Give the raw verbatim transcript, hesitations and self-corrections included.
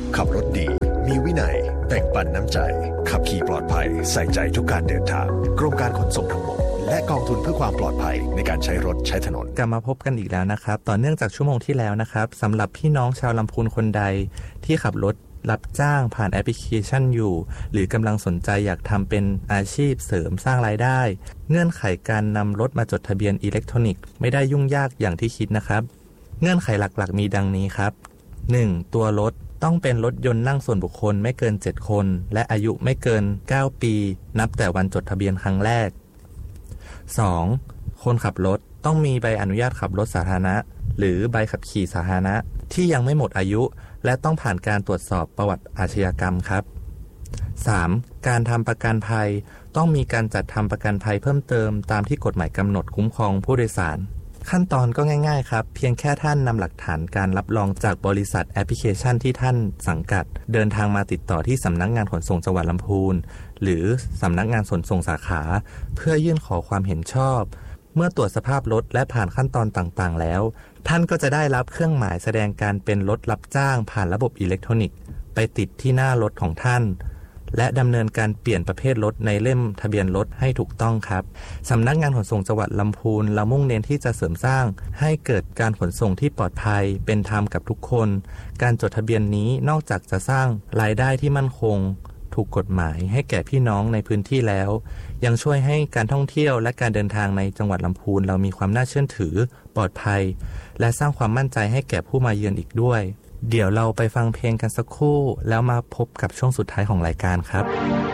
ขับรถดีมีวินัยแบ่งปันน้ำใจขับขี่ปลอดภัยใส่ใจทุกการเดินทางกรมการขนส่งทางบกและกองทุนเพื่อความปลอดภัยในการใช้รถใช้ถนนกลับมาพบกันอีกแล้วนะครับต่อเนื่องจากชั่วโมงที่แล้วนะครับสำหรับพี่น้องชาวลำพูนคนใดที่ขับรถรับจ้างผ่านแอปพลิเคชันอยู่หรือกำลังสนใจอยากทำเป็นอาชีพเสริมสร้างรายได้เงื่อนไขการนำรถมาจดทะเบียนอิเล็กทรอนิกส์ไม่ได้ยุ่งยากอย่างที่คิดนะครับเงื่อนไขหลักๆมีดังนี้ครับหนึ่งตัวรถต้องเป็นรถยนต์นั่งส่วนบุคคลไม่เกินเจ็ดคนและอายุไม่เกินเก้าปีนับแต่วันจดทะเบียนครั้งแรกสองคนขับรถต้องมีใบอนุญาตขับรถสาธารณะหรือใบขับขี่สาธารณะที่ยังไม่หมดอายุและต้องผ่านการตรวจสอบประวัติอาชญากรรมครับสามการทำประกันภัยต้องมีการจัดทำประกันภัยเพิ่มเติมตามที่กฎหมายกำหนดคุ้มครองผู้โดยสารขั้นตอนก็ง่ายๆครับเพียงแค่ท่านนำหลักฐานการรับรองจากบริษัทแอปพลิเคชันที่ท่านสังกัดเดินทางมาติดต่อที่สำนักงานขนส่งจังหวัดลำพูนหรือสำนักงานขนส่งสาขาเพื่อยื่นขอความเห็นชอบเมื่อตรวจสภาพรถและผ่านขั้นตอนต่างๆแล้วท่านก็จะได้รับเครื่องหมายแสดงการเป็นรถรับจ้างผ่านระบบอิเล็กทรอนิกส์ไปติดที่หน้ารถของท่านและดำเนินการเปลี่ยนประเภทรถในเล่มทะเบียนรถให้ถูกต้องครับสำนักงานขนส่งจังหวัดลำพูนเรามุ่งเน้นที่จะเสริมสร้างให้เกิดการขนส่งที่ปลอดภัยเป็นธรรมกับทุกคนการจดทะเบียนนี้นอกจากจะสร้างรายได้ที่มั่นคงถูกกฎหมายให้แก่พี่น้องในพื้นที่แล้วยังช่วยให้การท่องเที่ยวและการเดินทางในจังหวัดลำพูนเรามีความน่าเชื่อถือปลอดภัยและสร้างความมั่นใจให้แก่ผู้มาเยือนอีกด้วยเดี๋ยวเราไปฟังเพลงกันสักครู่แล้วมาพบกับช่วงสุดท้ายของรายการครับ